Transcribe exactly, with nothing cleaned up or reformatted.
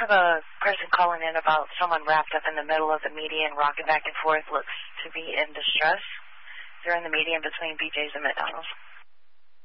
have a person calling in about someone wrapped up in the middle of the median, rocking back and forth, looks to be in distress. They're in the median between B J's and McDonald's.